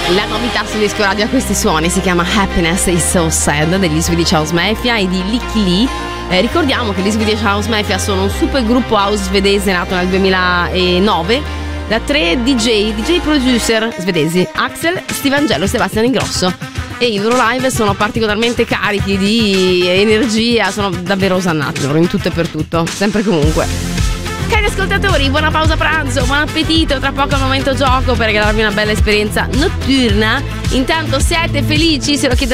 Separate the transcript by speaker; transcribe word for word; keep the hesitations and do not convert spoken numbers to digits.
Speaker 1: La novità su Disco Radio a questi suoni si chiama Happiness is So Sad degli Swedish House Mafia e di Licky Lee. Eh, ricordiamo che gli Swedish House Mafia sono un super gruppo house svedese nato nel duemilanove da tre D J, D J producer svedesi, Axel, Steve Angelo e Sebastian Ingrosso. E i loro live sono particolarmente carichi di energia, sono davvero osannati loro in tutto e per tutto, sempre e comunque. Cari ascoltatori, buona pausa pranzo, buon appetito, tra poco al momento gioco per regalarvi una bella esperienza notturna. Intanto siete felici, se lo chiedo